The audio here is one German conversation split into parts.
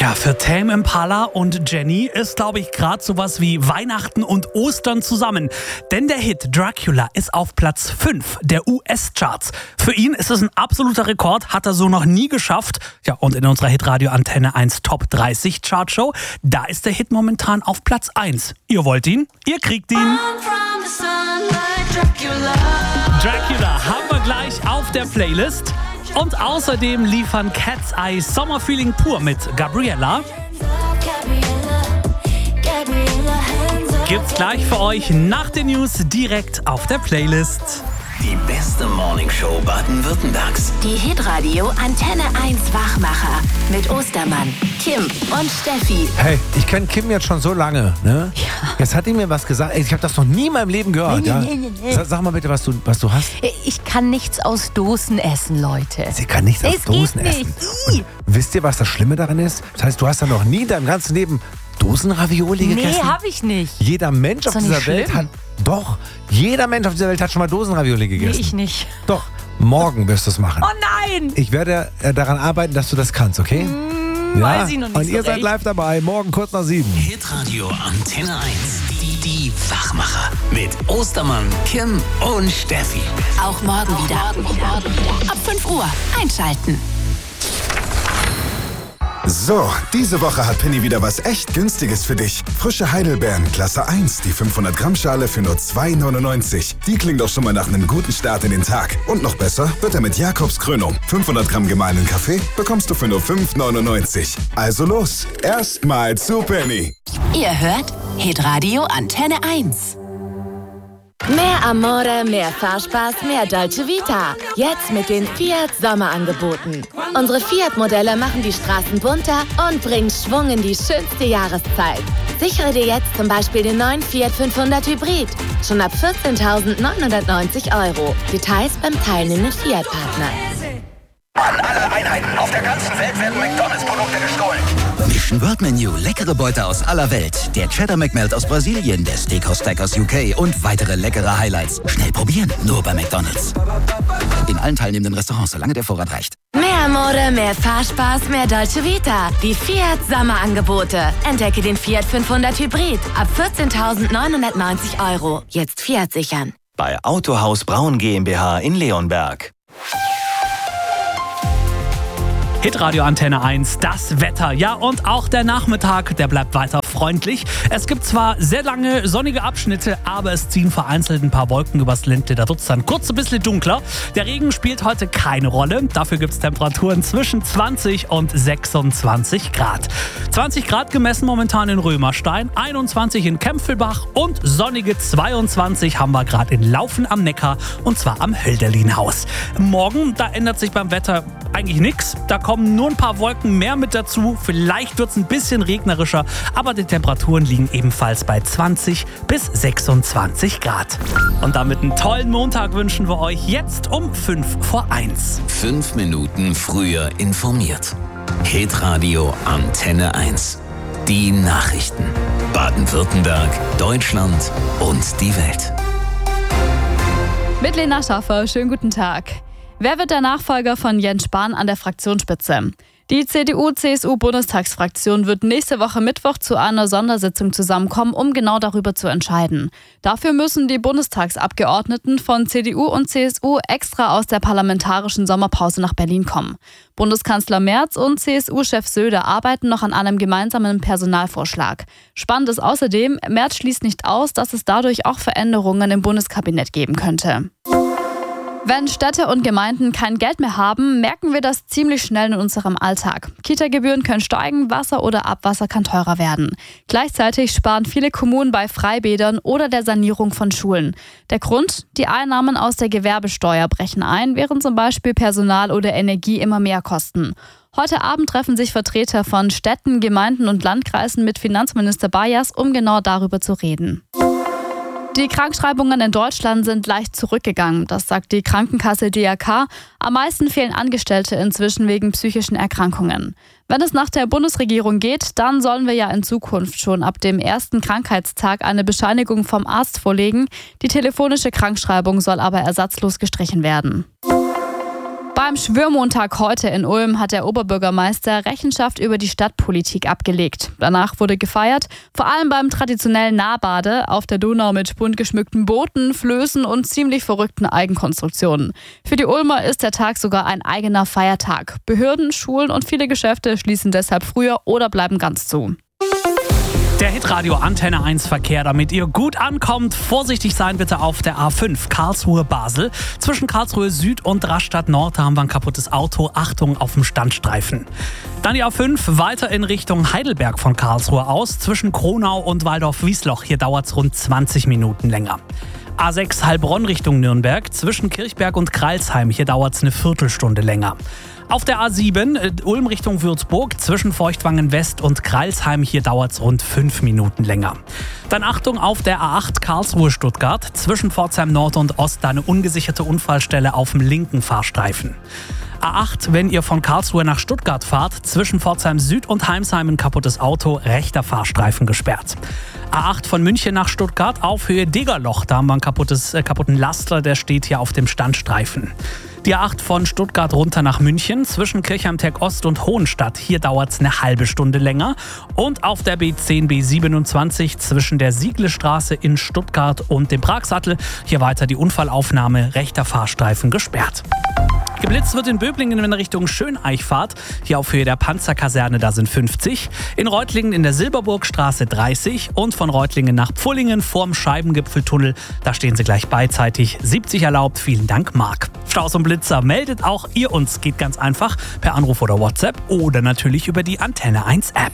Ja, für Tame Impala und Jenny ist, glaube ich, gerade sowas wie Weihnachten und Ostern zusammen. Denn der Hit Dracula ist auf Platz 5 der US-Charts. Für ihn ist es ein absoluter Rekord, hat er so noch nie geschafft. Ja, und in unserer Hitradio Antenne 1 Top 30 Chartshow, da ist der Hit momentan auf Platz 1. Ihr wollt ihn? Ihr kriegt ihn. Dracula haben wir gleich auf der Playlist. Und außerdem liefern Cat's Eye Sommerfeeling pur mit Gabriella. Gibt's gleich für euch nach den News direkt auf der Playlist. Die beste Morningshow Baden-Württembergs. Die Hitradio Antenne 1 Wachmacher mit Ostermann, Kim und Steffi. Hey, ich kenne Kim jetzt schon so lange, ne? Ja. Jetzt hat die mir was gesagt. Ey, ich habe das noch nie in meinem Leben gehört. Nee. Sag mal bitte, was du hast. Ich kann nichts aus Dosen essen, Leute. Sie kann nichts aus Dosen essen. Und wisst ihr, was das Schlimme daran ist? Das heißt, du hast da noch nie in deinem ganzen Leben Dosenravioli gegessen? Nee, habe ich nicht. Jeder Mensch auf dieser Welt hat... Doch, jeder Mensch auf dieser Welt hat schon mal Dosenravioli gegessen. Nee, ich nicht. Doch, morgen wirst du es machen. Oh nein! Ich werde daran arbeiten, dass du das kannst, okay? Weiß ich noch nicht. Und ihr seid live dabei, morgen kurz nach 7. Hitradio Antenne 1. Die Wachmacher. Mit Ostermann, Kim und Steffi. Auch morgen wieder. Ab 5 Uhr einschalten. So, diese Woche hat Penny wieder was echt Günstiges für dich. Frische Heidelbeeren, Klasse 1, die 500 Gramm Schale für nur 2,99. Die klingt doch schon mal nach einem guten Start in den Tag. Und noch besser wird er mit Jakobs Krönung. 500 Gramm gemahlenen Kaffee bekommst du für nur 5,99. Also los, erstmal zu Penny. Ihr hört Hitradio Antenne 1. Mehr Amore, mehr Fahrspaß, mehr Dolce Vita. Jetzt mit den Fiat Sommerangeboten. Unsere Fiat-Modelle machen die Straßen bunter und bringen Schwung in die schönste Jahreszeit. Sichere dir jetzt zum Beispiel den neuen Fiat 500 Hybrid. Schon ab 14.990 €. Details beim teilnehmenden Fiat-Partner. An alle Einheiten auf der ganzen Welt werden McDonalds-Produkte gestohlen. Mission World Menu, leckere Beute aus aller Welt. Der Cheddar McMelt aus Brasilien, der Steakhouse Stack aus UK und weitere leckere Highlights. Schnell probieren, nur bei McDonalds. In allen teilnehmenden Restaurants, solange der Vorrat reicht. Mehr Mode, mehr Fahrspaß, mehr Dolce Vita. Die Fiat Sommerangebote. Entdecke den Fiat 500 Hybrid ab 14.990 €. Jetzt Fiat sichern. Bei Autohaus Braun GmbH in Leonberg. Hitradio Antenne 1, das Wetter. Ja, und auch der Nachmittag, der bleibt weiter freundlich. Es gibt zwar sehr lange sonnige Abschnitte, aber es ziehen vereinzelt ein paar Wolken übers Ländle. Da wird es dann kurz ein bisschen dunkler. Der Regen spielt heute keine Rolle. Dafür gibt es Temperaturen zwischen 20 und 26 Grad. 20 Grad gemessen momentan in Römerstein, 21 in Kempfelbach und sonnige 22 haben wir gerade in Laufen am Neckar und zwar am Hölderlinhaus. Morgen, da ändert sich beim Wetter eigentlich nichts. Da kommen nur ein paar Wolken mehr mit dazu. Vielleicht wird es ein bisschen regnerischer, aber die Temperaturen liegen ebenfalls bei 20 bis 26 Grad. Und damit einen tollen Montag wünschen wir euch jetzt um 5 vor 1. 5 Minuten früher informiert. Hitradio Antenne 1. Die Nachrichten. Baden-Württemberg, Deutschland und die Welt. Mit Lena Schaffer, schönen guten Tag. Wer wird der Nachfolger von Jens Spahn an der Fraktionsspitze? Die CDU-CSU-Bundestagsfraktion wird nächste Woche Mittwoch zu einer Sondersitzung zusammenkommen, um genau darüber zu entscheiden. Dafür müssen die Bundestagsabgeordneten von CDU und CSU extra aus der parlamentarischen Sommerpause nach Berlin kommen. Bundeskanzler Merz und CSU-Chef Söder arbeiten noch an einem gemeinsamen Personalvorschlag. Spannend ist außerdem, Merz schließt nicht aus, dass es dadurch auch Veränderungen im Bundeskabinett geben könnte. Wenn Städte und Gemeinden kein Geld mehr haben, merken wir das ziemlich schnell in unserem Alltag. Kita-Gebühren können steigen, Wasser oder Abwasser kann teurer werden. Gleichzeitig sparen viele Kommunen bei Freibädern oder der Sanierung von Schulen. Der Grund? Die Einnahmen aus der Gewerbesteuer brechen ein, während zum Beispiel Personal oder Energie immer mehr kosten. Heute Abend treffen sich Vertreter von Städten, Gemeinden und Landkreisen mit Finanzminister Bayers, um genau darüber zu reden. Die Krankschreibungen in Deutschland sind leicht zurückgegangen, das sagt die Krankenkasse DRK. Am meisten fehlen Angestellte inzwischen wegen psychischen Erkrankungen. Wenn es nach der Bundesregierung geht, dann sollen wir ja in Zukunft schon ab dem ersten Krankheitstag eine Bescheinigung vom Arzt vorlegen. Die telefonische Krankschreibung soll aber ersatzlos gestrichen werden. Beim Schwörmontag heute in Ulm hat der Oberbürgermeister Rechenschaft über die Stadtpolitik abgelegt. Danach wurde gefeiert, vor allem beim traditionellen Nahbade auf der Donau mit bunt geschmückten Booten, Flößen und ziemlich verrückten Eigenkonstruktionen. Für die Ulmer ist der Tag sogar ein eigener Feiertag. Behörden, Schulen und viele Geschäfte schließen deshalb früher oder bleiben ganz zu. Der Hitradio Antenne 1 Verkehr, damit ihr gut ankommt. Vorsichtig sein bitte auf der A5 Karlsruhe-Basel. Zwischen Karlsruhe Süd und Rastatt Nord haben wir ein kaputtes Auto. Achtung auf dem Standstreifen. Dann die A5 weiter in Richtung Heidelberg von Karlsruhe aus. Zwischen Kronau und Waldorf-Wiesloch. Hier dauert es rund 20 Minuten länger. A6 Heilbronn Richtung Nürnberg. Zwischen Kirchberg und Kreilsheim. Hier dauert es eine Viertelstunde länger. Auf der A7 Ulm Richtung Würzburg zwischen Feuchtwangen West und Kreilsheim. Hier dauert es rund 5 Minuten länger. Dann Achtung auf der A8 Karlsruhe-Stuttgart zwischen Pforzheim Nord und Ost. Eine ungesicherte Unfallstelle auf dem linken Fahrstreifen. A8, wenn ihr von Karlsruhe nach Stuttgart fahrt, zwischen Pforzheim Süd und Heimsheim ein kaputtes Auto, rechter Fahrstreifen gesperrt. A8 von München nach Stuttgart auf Höhe Degerloch, da haben wir einen kaputten Laster, der steht hier auf dem Standstreifen. Die A8 von Stuttgart runter nach München, zwischen Kirchheim-Tech Ost und Hohenstadt. Hier dauert es eine halbe Stunde länger. Und auf der B10, B27 zwischen der Siegle-Straße in Stuttgart und dem Pragsattel. Hier weiter die Unfallaufnahme, rechter Fahrstreifen gesperrt. Geblitzt wird in Böblingen in Richtung Schöneich fahrt. Hier auf Höhe der Panzerkaserne, da sind 50. In Reutlingen in der Silberburgstraße 30. Und von Reutlingen nach Pfullingen vorm Scheibengipfeltunnel. Da stehen sie gleich beidseitig. 70 erlaubt. Vielen Dank, Marc. Staus und Blitzer meldet auch ihr uns. Geht ganz einfach per Anruf oder WhatsApp oder natürlich über die Antenne 1 App.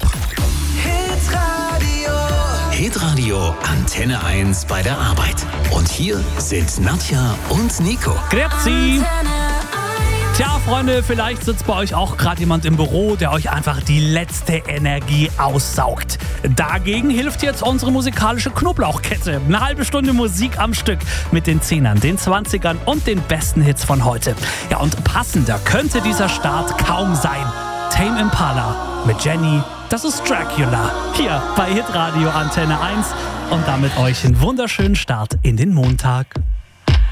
Hitradio Antenne 1 bei der Arbeit. Und hier sind Nadja und Nico. Grüezi. Tja, Freunde, vielleicht sitzt bei euch auch gerade jemand im Büro, der euch einfach die letzte Energie aussaugt. Dagegen hilft jetzt unsere musikalische Knoblauchkette. Eine halbe Stunde Musik am Stück mit den 10ern, den 20ern und den besten Hits von heute. Ja, und passender könnte dieser Start kaum sein. Tame Impala mit Jenny, das ist Dracula. Hier bei Hitradio Antenne 1 und damit euch einen wunderschönen Start in den Montag.